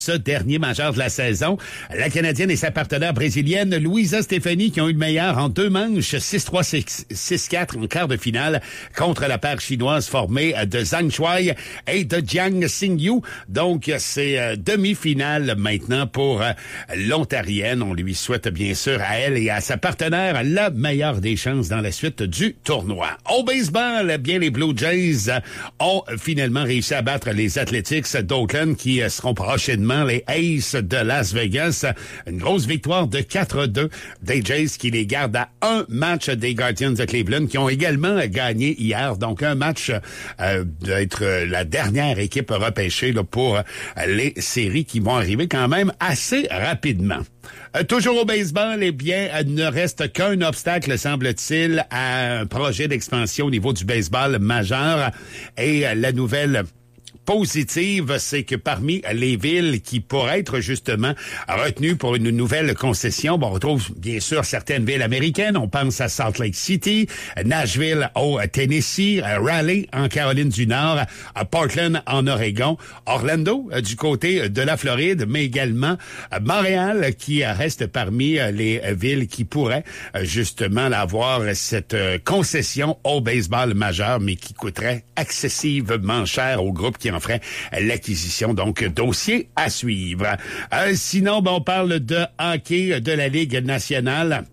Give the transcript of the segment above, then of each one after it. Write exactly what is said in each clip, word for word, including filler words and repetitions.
Ce dernier majeur de la saison, la Canadienne et sa partenaire brésilienne Luisa Stefani qui ont eu le meilleur en deux manches, six trois, six quatre en quart de finale contre la paire chinoise formée de Zhang Shuai et de Jiang Xingyu. Donc, c'est euh, demi-finale maintenant pour euh, l'Ontarienne. On lui souhaite bien sûr à elle et à sa partenaire la meilleure des chances dans la suite du tournoi. Au baseball, bien les Blue Jays ont finalement réussi à battre les Athletics d'Oakland qui euh, seront prochainement les Aces de Las Vegas. Une grosse victoire de quatre à deux des Jays qui les gardent à un match des Guardians de Cleveland qui ont également gagné hier. Donc un match euh, d'être la dernière équipe repêchée là, pour les séries qui vont arriver quand même assez rapidement. Euh, toujours au baseball, eh bien, euh, ne reste qu'un obstacle, semble-t-il, à un projet d'expansion au niveau du baseball majeur. Et euh, la nouvelle positive, c'est que parmi les villes qui pourraient être justement retenues pour une nouvelle concession, bon, on retrouve bien sûr certaines villes américaines. On pense à Salt Lake City, Nashville au Tennessee, Raleigh en Caroline du Nord, Portland en Oregon, Orlando du côté de la Floride, mais également Montréal qui reste parmi les villes qui pourraient justement avoir cette concession au baseball majeur, mais qui coûterait excessivement cher au groupe qui en ferait l'acquisition. Donc, dossier à suivre. Euh, sinon, ben, on parle de hockey de la Ligue nationale.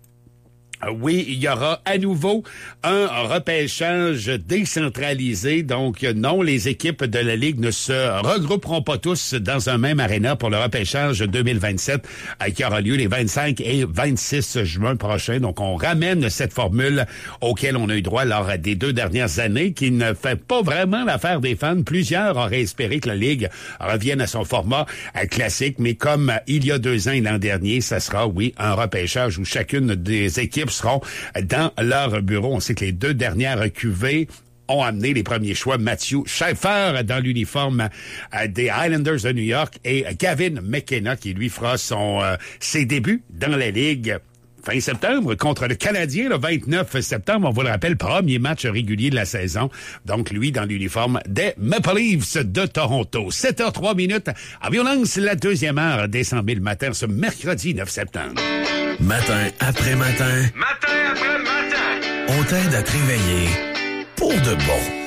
Oui, il y aura à nouveau un repêchage décentralisé. Donc, non, les équipes de la Ligue ne se regrouperont pas tous dans un même aréna pour le repêchage deux mille vingt-sept qui aura lieu les vingt-cinq et vingt-six juin prochains. Donc, on ramène cette formule auquel on a eu droit lors des deux dernières années qui ne fait pas vraiment l'affaire des fans. Plusieurs auraient espéré que la Ligue revienne à son format classique, mais comme il y a deux ans et l'an dernier, ça sera, oui, un repêchage où chacune des équipes seront dans leur bureau. On sait que les deux dernières Q V ont amené les premiers choix. Matthew Schaefer dans l'uniforme euh, des Islanders de New York et Gavin McKenna qui, lui, fera son euh, ses débuts dans la Ligue fin septembre contre le Canadien le vingt-neuf septembre. On vous le rappelle, premier match régulier de la saison. Donc, lui, dans l'uniforme des Maple Leafs de Toronto. sept heures trois minutes. En violence, la deuxième heure des cent mille matins ce mercredi neuf septembre. Matin après matin. Matin après matin. On t'aide à te réveiller pour de bon.